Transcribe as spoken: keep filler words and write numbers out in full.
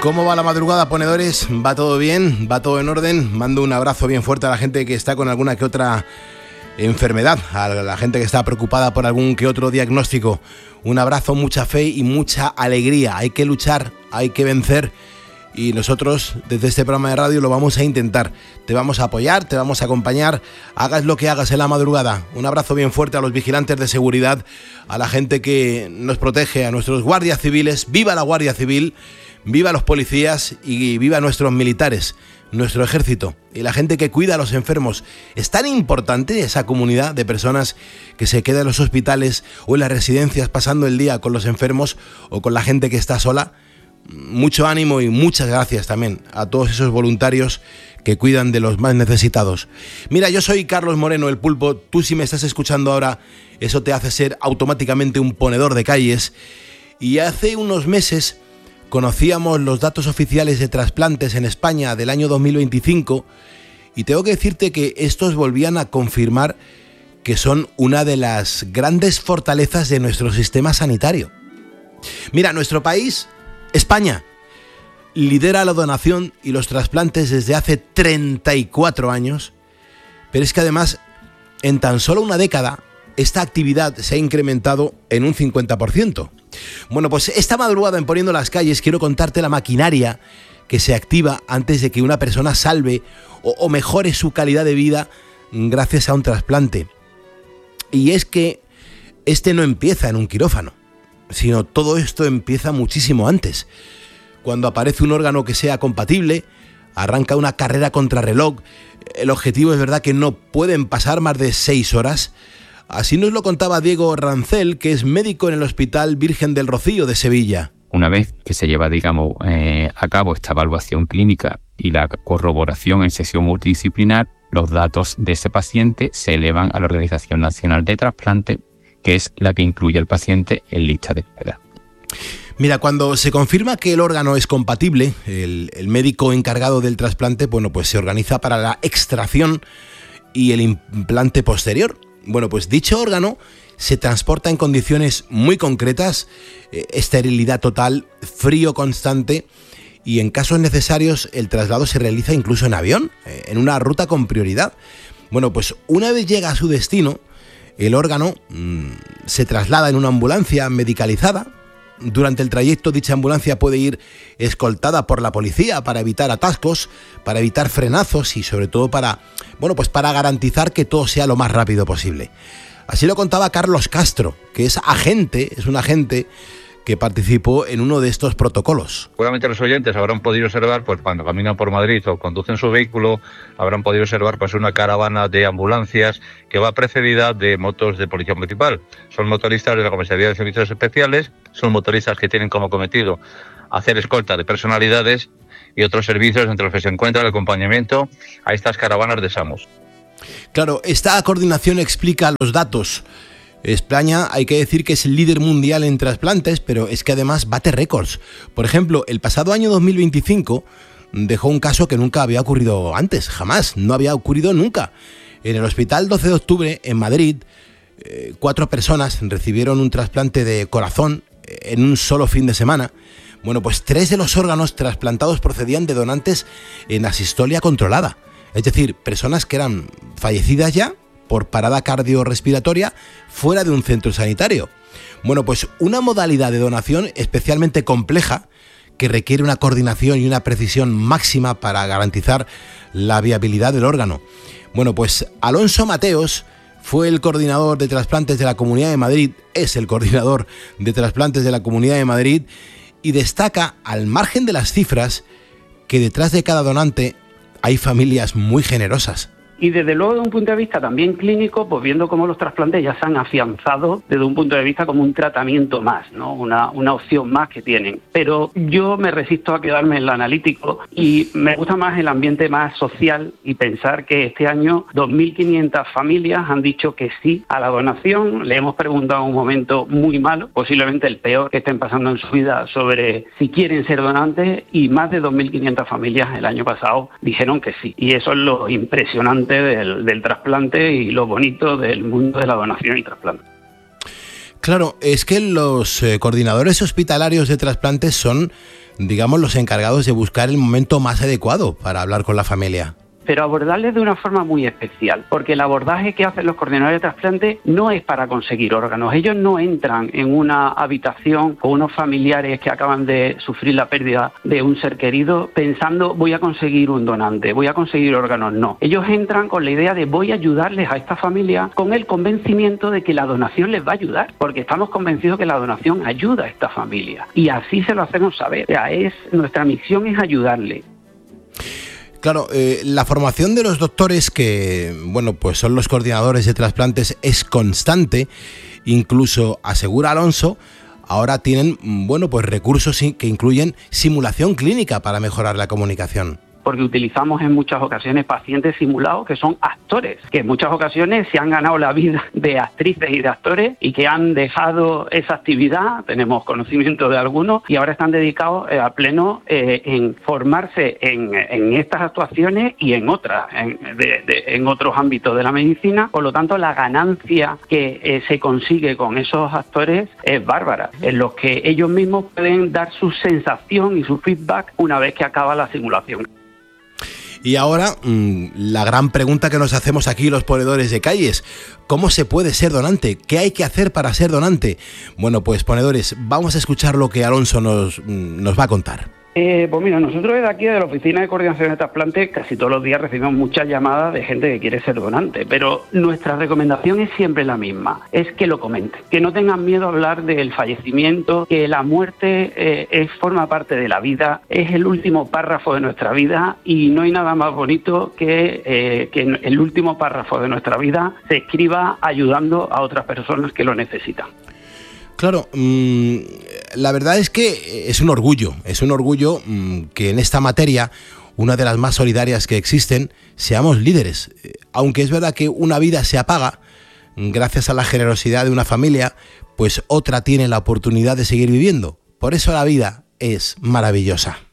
¿Cómo va la madrugada, ponedores? ¿Va todo bien? ¿Va todo en orden? Mando un abrazo bien fuerte a la gente que está con alguna que otra enfermedad, a la gente que está preocupada por algún que otro diagnóstico. Un abrazo, mucha fe y mucha alegría. Hay que luchar, hay que vencer y nosotros desde este programa de radio lo vamos a intentar. Te vamos a apoyar, te vamos a acompañar, hagas lo que hagas en la madrugada. Un abrazo bien fuerte a los vigilantes de seguridad, a la gente que nos protege, a nuestros guardias civiles. ¡Viva la Guardia Civil! ¡Viva los policías y viva nuestros militares, nuestro ejército y la gente que cuida a los enfermos! Es tan importante esa comunidad de personas que se queda en los hospitales o en las residencias pasando el día con los enfermos o con la gente que está sola. Mucho ánimo y muchas gracias también a todos esos voluntarios que cuidan de los más necesitados. Mira, yo soy Carlos Moreno, el Pulpo. Tú, si me estás escuchando ahora, eso te hace ser automáticamente un ponedor de calles. Y hace unos meses conocíamos los datos oficiales de trasplantes en España del año dos mil veinticinco y tengo que decirte que estos volvían a confirmar que son una de las grandes fortalezas de nuestro sistema sanitario. Mira, nuestro país, España, lidera la donación y los trasplantes desde hace treinta y cuatro años, pero es que además en tan solo una década esta actividad se ha incrementado en un cincuenta por ciento. Bueno, pues esta madrugada en Poniendo las Calles quiero contarte la maquinaria que se activa antes de que una persona salve o, o mejore su calidad de vida gracias a un trasplante. Y es que este no empieza en un quirófano, sino todo esto empieza muchísimo antes. Cuando aparece un órgano que sea compatible, arranca una carrera contrarreloj. El objetivo es verdad que no pueden pasar más de seis horas. Así nos lo contaba Diego Rancel, que es médico en el Hospital Virgen del Rocío de Sevilla. Una vez que se lleva, digamos, eh, a cabo esta evaluación clínica y la corroboración en sesión multidisciplinar, los datos de ese paciente se elevan a la Organización Nacional de Trasplante, que es la que incluye al paciente en lista de espera. Mira, cuando se confirma que el órgano es compatible, el, el médico encargado del trasplante, bueno, pues se organiza para la extracción y el implante posterior. Bueno, pues dicho órgano se transporta en condiciones muy concretas, eh, esterilidad total, frío constante y en casos necesarios el traslado se realiza incluso en avión, eh, en una ruta con prioridad. Bueno, pues una vez llega a su destino, el órgano mmm, se traslada en una ambulancia medicalizada. Durante el trayecto dicha ambulancia puede ir escoltada por la policía para evitar atascos, para evitar frenazos y sobre todo para, bueno, pues para garantizar que todo sea lo más rápido posible. Así lo contaba Carlos Castro, que es agente, es un agente que participó en uno de estos protocolos. Seguramente los oyentes habrán podido observar, pues cuando caminan por Madrid o conducen su vehículo, habrán podido observar pues una caravana de ambulancias que va precedida de motos de policía municipal. Son motoristas de la Comisaría de Servicios Especiales, son motoristas que tienen como cometido hacer escolta de personalidades y otros servicios entre los que se encuentra el acompañamiento a estas caravanas de SAMUS. Claro, esta coordinación explica los datos. España, hay que decir que es el líder mundial en trasplantes, pero es que además bate récords. Por ejemplo, el pasado año dos mil veinticinco dejó un caso que nunca había ocurrido antes, jamás, no había ocurrido nunca. En el Hospital doce de octubre, en Madrid, eh, cuatro personas recibieron un trasplante de corazón en un solo fin de semana. Bueno, pues tres de los órganos trasplantados procedían de donantes en asistolia controlada. Es decir, personas que eran fallecidas ya por parada cardiorrespiratoria fuera de un centro sanitario. Bueno, pues una modalidad de donación especialmente compleja que requiere una coordinación y una precisión máxima para garantizar la viabilidad del órgano. Bueno, pues Alonso Mateos fue el coordinador de trasplantes de la Comunidad de Madrid, es el coordinador de trasplantes de la Comunidad de Madrid y destaca, al margen de las cifras, que detrás de cada donante hay familias muy generosas. Y desde luego, desde un punto de vista también clínico, pues viendo cómo los trasplantes ya se han afianzado desde un punto de vista como un tratamiento más, ¿no? Una, una opción más que tienen. Pero yo me resisto a quedarme en lo analítico y me gusta más el ambiente más social y pensar que este año dos mil quinientas familias han dicho que sí a la donación. Le hemos preguntado un momento muy malo, posiblemente el peor que estén pasando en su vida, sobre si quieren ser donantes, y más de dos mil quinientas familias el año pasado dijeron que sí. Y eso es lo impresionante Del, del trasplante y lo bonito del mundo de la donación y trasplante. Claro, es que los eh, coordinadores hospitalarios de trasplantes son, digamos, los encargados de buscar el momento más adecuado para hablar con la familia. Pero abordarles de una forma muy especial, porque el abordaje que hacen los coordinadores de trasplante no es para conseguir órganos. Ellos no entran en una habitación con unos familiares que acaban de sufrir la pérdida de un ser querido pensando voy a conseguir un donante, voy a conseguir órganos. No, ellos entran con la idea de voy a ayudarles a esta familia con el convencimiento de que la donación les va a ayudar, porque estamos convencidos que la donación ayuda a esta familia y así se lo hacemos saber. O sea, es, nuestra misión es ayudarle. Claro, eh, la formación de los doctores que, bueno, pues son los coordinadores de trasplantes es constante, incluso asegura Alonso, ahora tienen, bueno, pues recursos que incluyen simulación clínica para mejorar la comunicación. Porque utilizamos en muchas ocasiones pacientes simulados que son actores, que en muchas ocasiones se han ganado la vida de actrices y de actores y que han dejado esa actividad, tenemos conocimiento de algunos, y ahora están dedicados eh, a pleno eh, en formarse en, en estas actuaciones y en otras, en, de, de, en otros ámbitos de la medicina. Por lo tanto, la ganancia que eh, se consigue con esos actores es bárbara, en los que ellos mismos pueden dar su sensación y su feedback una vez que acaba la simulación. Y ahora, mmm, la gran pregunta que nos hacemos aquí los ponedores de calles, ¿cómo se puede ser donante? ¿Qué hay que hacer para ser donante? Bueno, pues ponedores, vamos a escuchar lo que Alonso nos, nos va a contar. Eh, pues mira, nosotros desde aquí, de la Oficina de Coordinación de Trasplantes, casi todos los días recibimos muchas llamadas de gente que quiere ser donante, pero nuestra recomendación es siempre la misma, es que lo comenten, que no tengan miedo a hablar del fallecimiento, que la muerte eh, es, forma parte de la vida, es el último párrafo de nuestra vida y no hay nada más bonito que eh, que el último párrafo de nuestra vida se escriba ayudando a otras personas que lo necesitan. Claro, mmm, la verdad es que es un orgullo, es un orgullo mmm, que en esta materia, una de las más solidarias que existen, seamos líderes. Aunque es verdad que una vida se apaga, gracias a la generosidad de una familia, pues otra tiene la oportunidad de seguir viviendo. Por eso la vida es maravillosa.